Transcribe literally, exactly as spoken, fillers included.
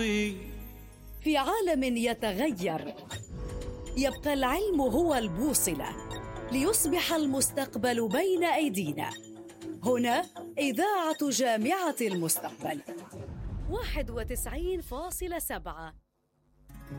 في عالم يتغير يبقى العلم هو البوصلة ليصبح المستقبل بين أيدينا. هنا إذاعة جامعة المستقبل واحد وتسعين فاصلة سبعة.